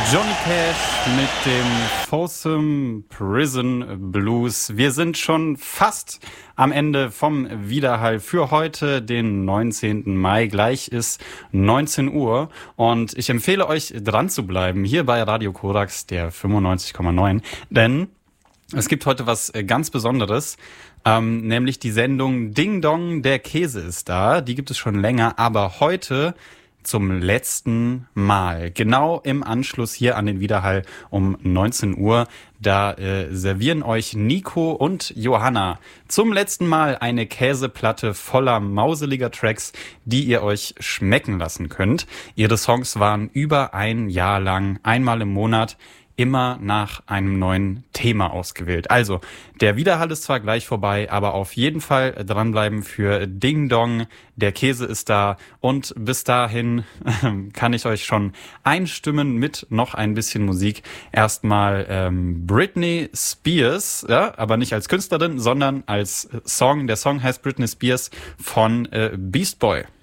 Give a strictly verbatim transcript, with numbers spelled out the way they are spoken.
Johnny Cash mit dem Folsom Prison Blues. Wir sind schon fast am Ende vom Widerhall für heute, den neunzehnten Mai. Gleich ist neunzehn Uhr und ich empfehle euch dran zu bleiben hier bei Radio Korax, der fünfundneunzig Komma neun, denn es gibt heute was ganz Besonderes, ähm, nämlich die Sendung Ding Dong, der Käse ist da. Die gibt es schon länger, aber heute zum letzten Mal, genau im Anschluss hier an den Widerhall um neunzehn Uhr. Da äh, servieren euch Nico und Johanna zum letzten Mal eine Käseplatte voller mauseliger Tracks, die ihr euch schmecken lassen könnt. Ihre Songs waren über ein Jahr lang, einmal im Monat, immer nach einem neuen Thema ausgewählt. Also, der Widerhall ist zwar gleich vorbei, aber auf jeden Fall dranbleiben für Ding Dong. Der Käse ist da und bis dahin äh, kann ich euch schon einstimmen mit noch ein bisschen Musik. Erstmal ähm, Britney Spears, ja, aber nicht als Künstlerin, sondern als Song. Der Song heißt Britney Spears von äh, Beast Boy.